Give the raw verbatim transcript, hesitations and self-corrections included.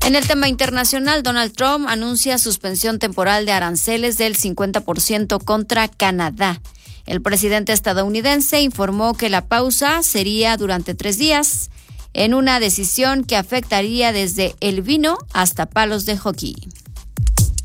En el tema internacional, Donald Trump anuncia suspensión temporal de aranceles del cincuenta por ciento contra Canadá. El presidente estadounidense informó que la pausa sería durante tres días, en una decisión que afectaría desde el vino hasta palos de hockey.